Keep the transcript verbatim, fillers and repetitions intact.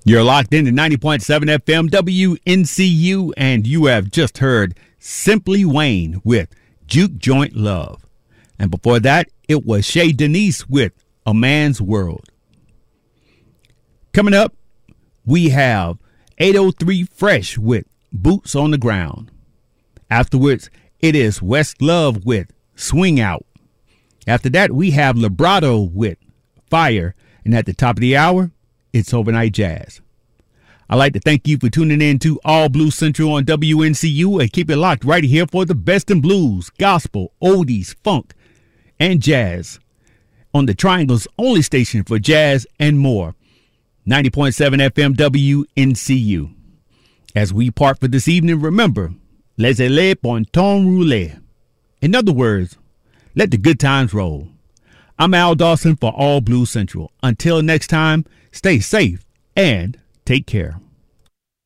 You're locked into ninety point seven F M W N C U, and you have just heard Simply Wayne with Juke Joint Love. And before that, it was Shay Denise with A Man's World. Coming up, we have eight oh three Fresh with Boots on the Ground. Afterwards, it is West Love with Swing Out. After that, we have Librato with Fire. And at the top of the hour, it's Overnight Jazz. I'd like to thank you for tuning in to All Blues Central on W N C U, and keep it locked right here for the best in blues, gospel, oldies, funk, and jazz on the Triangle's only station for jazz and more, ninety point seven F M W N C U. As we part for this evening, remember, laissez-les bon temps rouler. In other words, let the good times roll. I'm Al Dawson for All Blues Central. Until next time, stay safe and take care.